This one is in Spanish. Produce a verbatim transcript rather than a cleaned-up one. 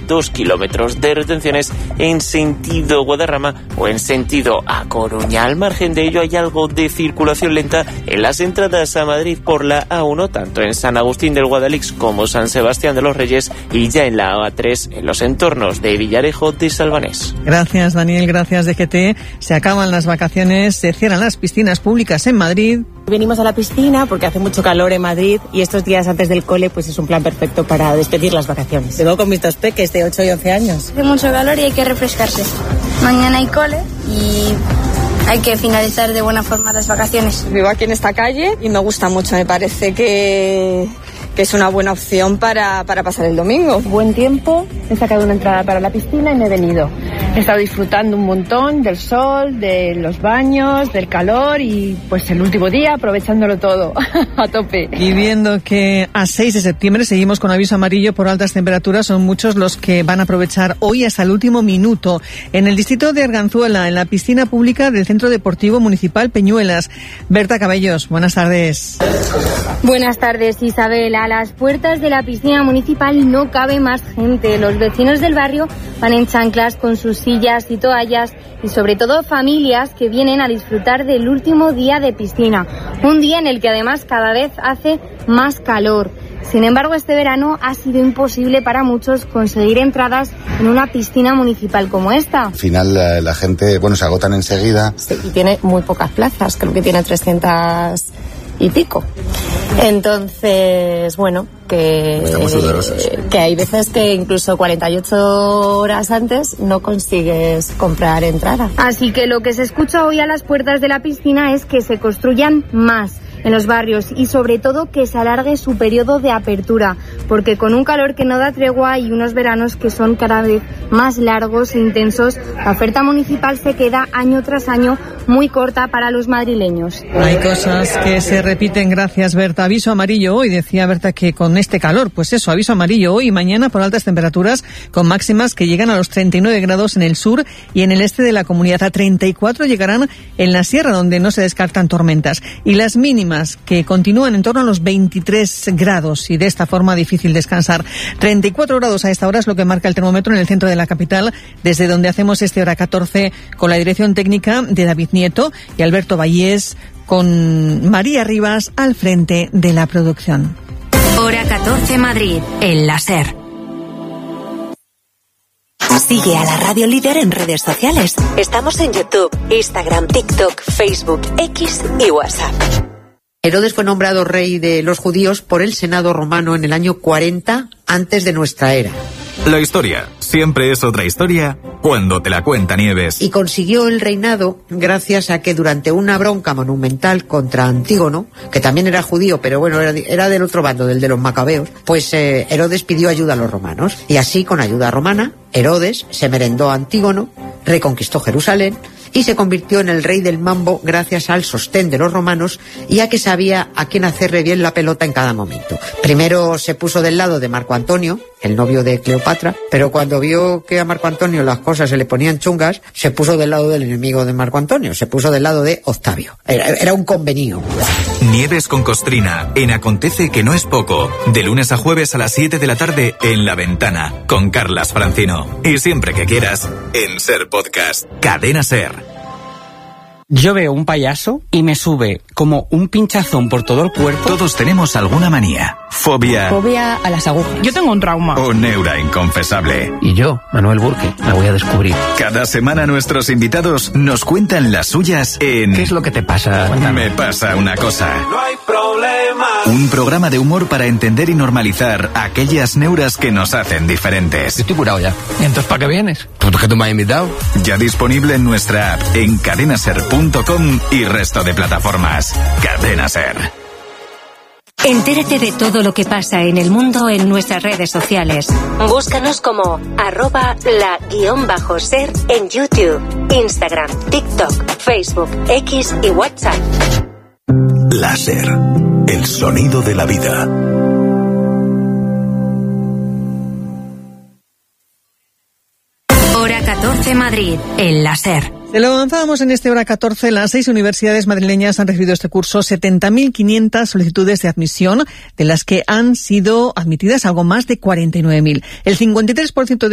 dos kilómetros de retenciones en sentido Guadarrama o en sentido A Coruña. Al margen de ello, hay algo de circulación lenta en las entradas a Madrid por la A uno, tanto en San Agustín del Guadalix como San Sebastián de los Reyes, y ya en la A tres en los entornos de Villarejo de Salvanés. Gracias, Daniel, gracias, D G T. Se acaban las vacaciones, se cierran las piscinas públicas en Madrid. Venimos a la piscina porque hace mucho calor en Madrid y estos días antes del cole pues es un plan perfecto para despedir las vacaciones. Vengo con mis dos peques de ocho y once años. Hace mucho calor y hay que refrescarse. Mañana hay cole y hay que finalizar de buena forma las vacaciones. Vivo aquí en esta calle y me gusta mucho, me parece que, que es una buena opción para, para pasar el domingo. Buen tiempo, he sacado una entrada para la piscina y me he venido. He estado disfrutando un montón del sol, de los baños, del calor y pues el último día aprovechándolo todo a tope. Y viendo que a seis de septiembre seguimos con aviso amarillo por altas temperaturas, son muchos los que van a aprovechar hoy hasta el último minuto. En el distrito de Arganzuela, en la piscina pública del Centro Deportivo Municipal Peñuelas. Berta Cabellos, buenas tardes. Buenas tardes, Isabel. A las puertas de la piscina municipal no cabe más gente. Los vecinos del barrio van en chanclas con sus sillas y toallas y sobre todo familias que vienen a disfrutar del último día de piscina. Un día en el que además cada vez hace más calor. Sin embargo, este verano ha sido imposible para muchos conseguir entradas en una piscina municipal como esta. Al final la, la gente, bueno, se agotan enseguida. Sí, y tiene muy pocas plazas, creo que tiene trescientas y pico. Entonces, bueno, que, que hay veces que incluso cuarenta y ocho horas antes no consigues comprar entrada. Así que lo que se escucha hoy a las puertas de la piscina es que se construyan más en los barrios y sobre todo que se alargue su periodo de apertura, porque con un calor que no da tregua y unos veranos que son cada vez más largos e intensos, la oferta municipal se queda año tras año muy corta para los madrileños. Hay cosas que se repiten, gracias, Berta. Aviso amarillo hoy, decía Berta, que con este calor, pues eso, aviso amarillo hoy y mañana por altas temperaturas, con máximas que llegan a los treinta y nueve grados en el sur y en el este de la comunidad. A treinta y cuatro llegarán en la sierra, donde no se descartan tormentas. Y las mínimas que continúan en torno a los veintitrés grados y de esta forma difícil descansar. treinta y cuatro grados a esta hora es lo que marca el termómetro en el centro de la capital, desde donde hacemos este Hora catorce con la dirección técnica de David Nieto y Alberto Vallés, con María Rivas al frente de la producción. Hora catorce Madrid, el láser. Sigue a la Radio Líder en redes sociales. Estamos en YouTube, Instagram, TikTok, Facebook, X y WhatsApp. Herodes fue nombrado rey de los judíos por el Senado romano en el año cuarenta antes de nuestra era. La historia siempre es otra historia cuando te la cuenta Nieves. Y consiguió el reinado gracias a que durante una bronca monumental contra Antígono, que también era judío, pero bueno, era, era del otro bando, del de los macabeos, pues eh, Herodes pidió ayuda a los romanos. Y así, con ayuda romana, Herodes se merendó a Antígono, reconquistó Jerusalén y se convirtió en el rey del mambo gracias al sostén de los romanos y a que sabía a quién hacerle bien la pelota en cada momento. Primero se puso del lado de Marco Antonio, el novio de Cleopatra, pero cuando vio que a Marco Antonio las cosas se le ponían chungas, se puso del lado del enemigo de Marco Antonio, se puso del lado de Octavio. Era, era un convenio. Nieves con Costrina, en Acontece que no es poco, de lunes a jueves a las siete de la tarde en La Ventana, con Carlas Francino. Y siempre que quieras, en Ser Podcast, Cadena Ser. Yo veo un payaso y me sube como un pinchazón por todo el cuerpo. Todos tenemos alguna manía, fobia... Fobia a las agujas. Yo tengo un trauma. O neura inconfesable. Y yo, Manuel Burke, la voy a descubrir. Cada semana nuestros invitados nos cuentan las suyas en... ¿Qué es lo que te pasa? Me pasa una cosa. No hay problema. Un programa de humor para entender y normalizar aquellas neuras que nos hacen diferentes. Yo estoy curado ya. ¿Y entonces para qué vienes? ¿Pues que tú me has invitado? Ya disponible en nuestra app, en cadenaser punto com y resto de plataformas. Cadena Ser. Entérate de todo lo que pasa en el mundo en nuestras redes sociales. Búscanos como arroba la guión bajo ser en YouTube, Instagram, TikTok, Facebook, X y WhatsApp. Láser, el sonido de la vida. Hora catorce Madrid, el láser. Se lo avanzábamos en este Hora catorce. Las seis universidades madrileñas han recibido este curso setenta mil quinientas solicitudes de admisión, de las que han sido admitidas algo más de cuarenta y nueve mil. El cincuenta y tres por ciento de